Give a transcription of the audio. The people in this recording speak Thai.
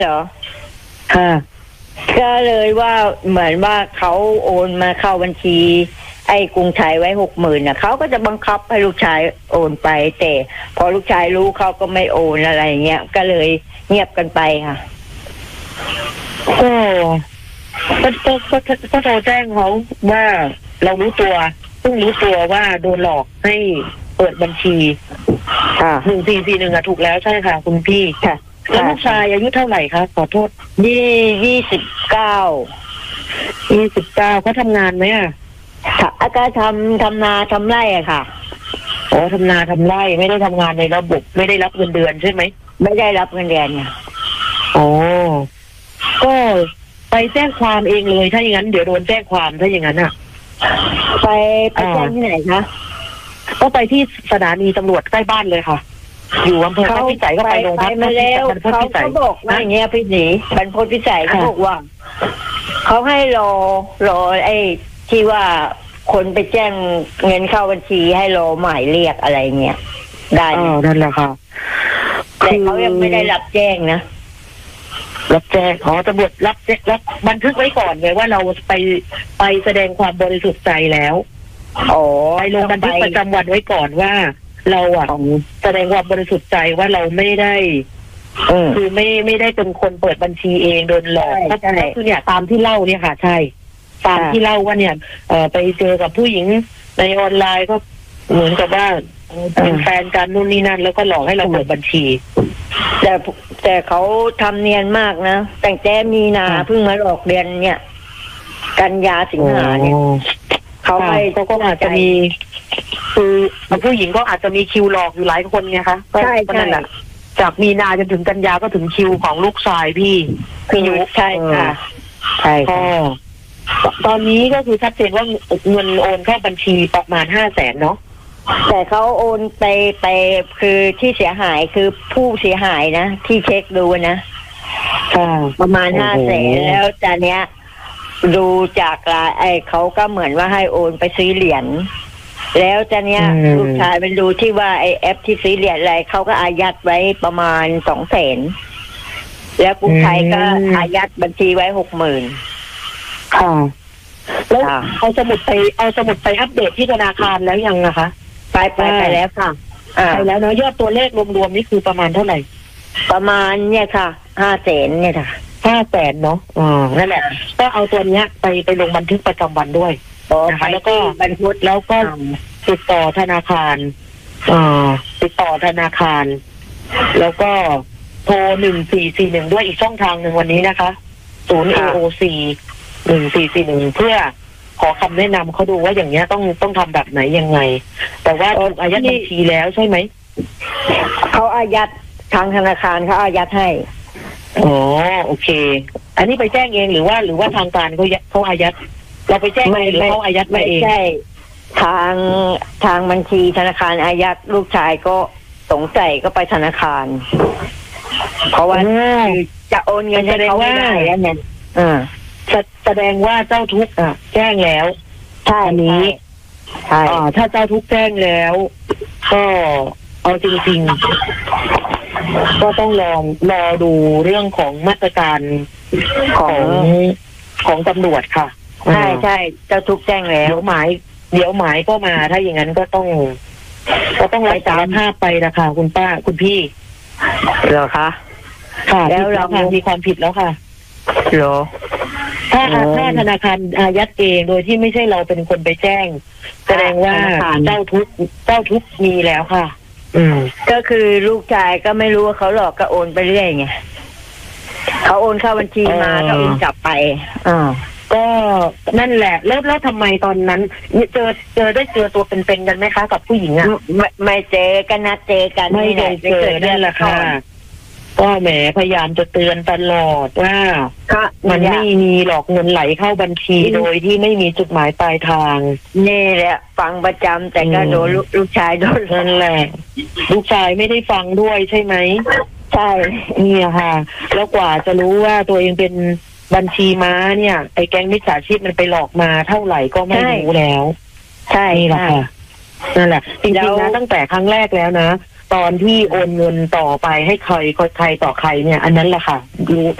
เหรอค่ะก็เลยว่าเหมือนว่าเขาโอนมาเข้าบัญชีไอ้กรุงไทยไว้60,000น่ะเขาก็จะบังคับให้ลูกชายโอนไปแต่พอลูกชายรู้เขาก็ไม่โอนอะไรเงี้ยก็เลยเงียบกันไปค่ะก็โทรแจ้งเขาว่าเรารู้ตัวเพิ่งรู้ตัวว่าโดนหลอกให้เปิดบัญชีค่ะ 1441ถูกแล้วใช่ค่ะคุณพี่ค่ะแล้วลูกชายอายุเท่าไหร่คะขอโทษ 29 เขาทำงานไหมอ่ะค่ะก็ทำนาทำไร่อะค่ะอ๋อทำนาทำไร่ไม่ได้ทำงานในระบบไม่ได้รับเงินเดือนใช่ไหมไม่ได้รับเงินเดือนเนี่ยอ๋อก็ไปแจ้งความเองเลยถ้าอย่างนั้นเดี๋ยวโดนแจ้งความถ้าอย่างนั้นอ่ะไปแจ้งที่ไหนคะก็ไปที่สถานีตำรวจใกล้บ้านเลยค่ะอยู่อำเภอพระพิสัยก็ไปโรงพักมาแล้วเขาบอกว่าอย่างเงี้ยพี่หนีบรรพตพิสัยเขาบอกว่าเขาให้รอไอ้ที่ว่าคนไปแจ้งเงินเข้าบัญชีให้รอหมายเรียกอะไรเงี้ยได้นั่นแหละค่ะแต่เขายังไม่ได้รับแจ้งนะรับแจ้งตำรวจรับบันทึกไว้ก่อนเลยว่าเราไปแสดงความบริสุทธิ์ใจแล้วไปลงบันทึกประจำวันไว้ก่อนว่าเราแสดงความบริสุทธิ์ใจว่าเราไม่ได้คือไม่ได้เป็นคนเปิดบัญชีเองโดนหลอกก็คือเนี่ยตามที่เล่าเนี่ยค่ะใช่ตามที่เล่าว่าเนี่ยไปเจอกับผู้หญิงในออนไลน์ก็เหมือนกับว่าเป็นแฟนกันนู่นนี่นั่นแล้วก็หลอกให้เราเปิดบัญชีแต่เขาทำเนียนมากนะแต่งแต่มีนาเพิ่งมาหลอกเดือนเนี่ยกันยาสิงหาเนี่ยเขาก็อาจจะมีคือผู้หญิงก็อาจจะมีคิวหลอกอยู่หลายคนไงคะใช่นั่นแหละจากมีนาจนถึงกันยาก็ถึงคิวของลูกชายพี่ยุใช่ค่ะใช่ตอนนี้ก็คือชัดเจนว่าเงินโอนเข้าบัญชีประมาณ500,000เนาะแต่เขาโอนไปคือที่เสียหายคือผู้เสียหายนะที่เช็คดูนะประมาณ500,000แล้วจากเนี้ยดูจากเขาก็เหมือนว่าให้โอนไปซื้อเหรียญแล้วจากเนี้ยลูกชายมันดูที่ว่าไอ้แอปที่ซื้อเหรียญอะไรเขาก็อายัดไว้ประมาณ200,000แล้วกรุงไทยก็อายัดบัญชีไว้60,000 ค่ะแล้วเอาสมุดไปอัปเดตที่ธนาคารแล้วยังนะคะไปแล้วค่ะไปแล้วเนาะยอดตัวเลขรวมๆนี่คือประมาณเท่าไหร่ประมาณเนี่ยค่ะ500,000เนี่ยค่ะ 500,000เนาะนั่นแหละก็เอาตัวเนี้ยไปลงบันทึกประจำวันด้วยนะคะแล้วก็บันทึกแล้วก็ติดต่อธนาคารแล้วก็โทร1441ด้วยอีกช่องทางหนึ่งวันนี้นะคะ0 AOC 1441เพื่อขอคำแนะนำเขาดูว่าอย่างเงี้ยต้องทำแบบไหนยังไงแต่ว่าถูกอายัดบัญชีแล้วใช่ไหมเขาอายัดทางธนาคารเขาอายัดให้โอเคอันนี้ไปแจ้งเองหรือว่าทางการเขาอายัดเราไปแจ้งเองหรือเขาอายัดมาเองใช่ทางบัญชีธนาคารอายัดลูกชายก็สงสัยก็ไปธนาคารเพราะว่าจะโอนเงินให้เขาไม่ได้แล้วเนี่ยแสดงว่าเจ้าทุกข์แจ้งแล้วใช่นี้ถ้าเจ้าทุกข์แจ้งแล้วก็เอาจริงๆก็ต้องรอดูเรื่องของมาตรการของตำรวจค่ะใช่เจ้าทุกข์แจ้งแล้วเดี๋ยวหมายก็มาถ้าอย่างนั้นก็ต้องรับสารภาพไปนะคะคุณป้าคุณพี่เหรอคะค่ะแล้วเรามีความผิดแล้วค่ะเหรอถ้าธนาคารอายัดเองโดยที่ไม่ใช่เราเป็นคนไปแจ้งแสดงว่าเจ้าทุกข์มีแล้วค่ะก็คือลูกชายก็ไม่รู้ว่าเขาหลอกก็โอนไปเรื่อยไงเขาโอนเข้าบัญชีมาก็โอนกลับไปก็นั่นแหละแล้วทำไมตอนนั้นเจอตัวเป็นๆกันไหมคะกับผู้หญิงอ่ะไม่เจอกันนะเจอกันไม่ได้เจอนั่นแหละค่ะก็แหมพยายามจะเตือนตลอดว่ามันไม่มีหลอกเงินไหลเข้าบัญชีโดยที่ไม่มีจุดหมายปลายทางนี่แหละฟังประจำแต่ก็โดนลูกชายโดนนั่นแหละลูกชายไม่ได้ฟังด้วยใช่ไหมใช่นี่ค่ะแล้วกว่าจะรู้ว่าตัวเองเป็นบัญชีม้าเนี่ยไอ้แก๊งมิจฉาชีพมันไปหลอกมาเท่าไหร่ก็ไม่รู้แล้วใช่นี่แหละค่ะนั่นแหละจริงๆนะตั้งแต่ครั้งแรกแล้วนะตอนที่โอนเงินต่อไปให้ใครต่อใครเนี่ย อันนั้นแหละค่ะรู้